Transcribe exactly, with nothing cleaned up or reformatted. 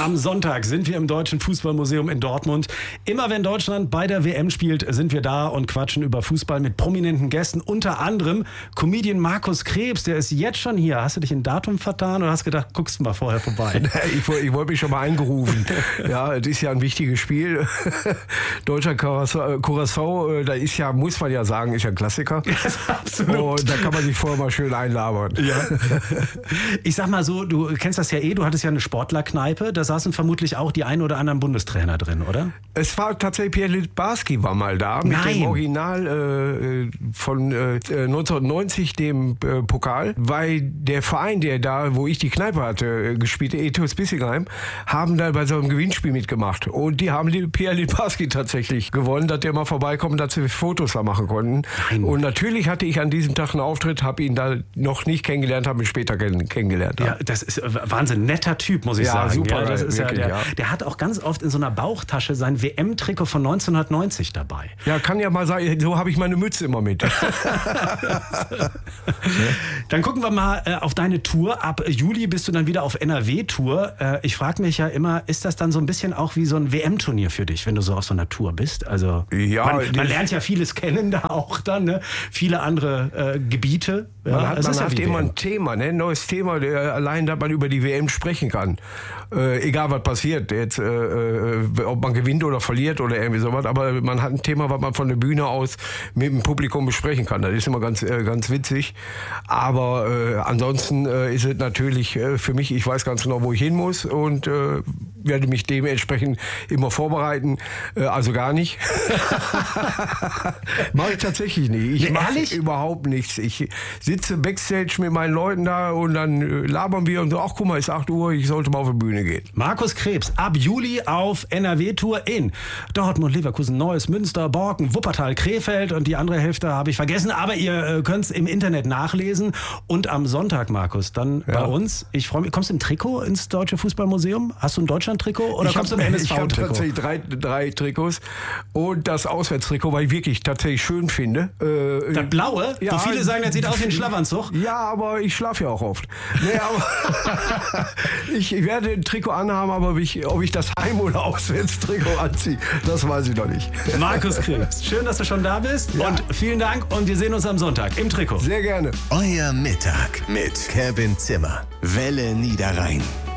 Am Sonntag sind wir im Deutschen Fußballmuseum in Dortmund. Immer wenn Deutschland bei der W M spielt, sind wir da und quatschen über Fußball mit prominenten Gästen. Unter anderem Comedian Markus Krebs, der ist jetzt schon hier. Hast du dich in Datum vertan oder hast gedacht, guckst du mal vorher vorbei? Ich, ich wollte mich schon mal eingerufen. Ja, es ist ja ein wichtiges Spiel. Deutscher Curaçao, da ist ja, muss man ja sagen, ist ja ein Klassiker. Yes, absolut. Und da kann man sich vorher mal schön einlabern. Ja. Ich sag mal so, du kennst das ja eh, du hattest ja eine Sportlerkneipe, da saßen vermutlich auch die ein oder anderen Bundestrainer drin, oder? Es war tatsächlich Pierre Littbarski war mal da mit Nein. dem Original äh, von äh, neunzehnhundertneunzig, dem äh, Pokal, weil der Verein, der da, wo ich die Kneipe hatte, äh, gespielt, der Ethos Bissingheim, haben da bei so einem Gewinnspiel mitgemacht und die haben Pierre Littbarski tatsächlich gewonnen, dass der mal vorbeikommt, dass sie Fotos da machen konnten. Nein. Und natürlich hatte ich an diesem Tag einen Auftritt, habe ihn da noch nicht kennengelernt, habe ihn später kenn kennengelernt. Ja, das ist Wahnsinn, netter Typ, muss ich Ja, sagen. super, ja, das ist wirklich, ja der, ja. der hat auch ganz oft in so einer Bauchtasche sein W M-Trikot von neunzehnhundertneunzig dabei. Ja, kann ja mal sein, so habe ich meine Mütze immer mit. Dann gucken wir mal äh, auf deine Tour. Ab Juli bist du dann wieder auf N R W-Tour. Äh, ich frage mich ja immer, ist das dann so ein bisschen auch wie so ein W M-Turnier für dich, wenn du so auf so einer Tour bist? Also Ja, man, man das- lernt ja vieles kennen da auch dann, ne? Viele andere äh, Gebiete. Ja, Man hat, es man ist ja hat wie immer W M. ein Thema, ne? ein neues Thema, der, allein, dass man über die W M sprechen kann. Äh, egal, was passiert, jetzt, äh, äh, ob man gewinnt oder verliert oder irgendwie sowas, aber man hat ein Thema, was man von der Bühne aus mit dem Publikum besprechen kann. Das ist immer ganz, äh, ganz witzig. Aber äh, ansonsten äh, ist es natürlich äh, für mich, ich weiß ganz genau, wo ich hin muss und äh, werde mich dementsprechend immer vorbereiten. Äh, also gar nicht. Mache ich tatsächlich nicht. Ich Nee, mache ehrlich? überhaupt nichts. Ich sitze Backstage mit meinen Leuten da und dann äh, labern wir und so, ach guck mal, ist acht Uhr, ich sollte mal auf die Bühne gehen. Markus Krebs, ab Juli auf N R W-Tour in Dortmund, Leverkusen, Neuss, Münster, Borken, Wuppertal, Krefeld und die andere Hälfte habe ich vergessen, aber ihr äh, könnt es im Internet nachlesen. Und am Sonntag, Markus, dann Ja. bei uns, ich freue mich, kommst du im Trikot ins Deutsche Fußballmuseum? Hast du ein Deutschland-Trikot oder ich kommst du im hab- N S Ich habe V-Trikot? tatsächlich drei, drei Trikots und das Auswärtstrikot, weil ich wirklich tatsächlich schön finde. Äh, Das blaue, Ja, wo viele sagen, das sieht aus wie ein Schlafanzug. Ja, aber ich schlafe ja auch oft. Nee, aber ich, ich werde ein Trikot anhaben, aber ob ich, ob ich das Heim- oder Auswärtstrikot anziehe, das weiß ich noch nicht. Markus Krebs, schön, dass du schon da bist Ja. und vielen Dank und wir sehen uns am Sonntag im Trikot. Sehr gerne. Euer Mittag mit Kevin Zimmer. Welle Niederrhein.